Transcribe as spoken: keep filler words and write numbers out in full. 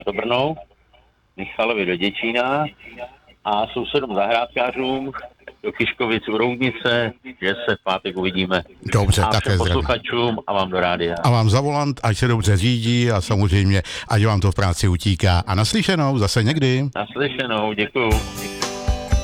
do Brno, Michalovi do Děčína a sousedům zahrádkářům do Kyškovic u Roudnice, že se v pátek uvidíme. Dobře, a také zdravím. posluchačům a vám do rádia. A vám za volant, ať se dobře řídí a samozřejmě, ať vám to v práci utíká. A naslyšenou zase někdy. Naslyšenou, děkuju.